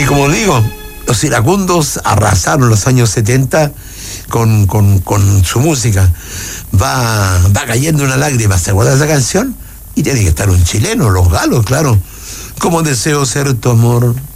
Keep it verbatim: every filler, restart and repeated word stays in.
como digo, los iracundos arrasaron los años setenta con, con, con su música. Va, va cayendo una lágrima, ¿se acuerda de esa canción? Y tiene que estar un chileno, Los Galos, claro. Como deseo ser tu amor,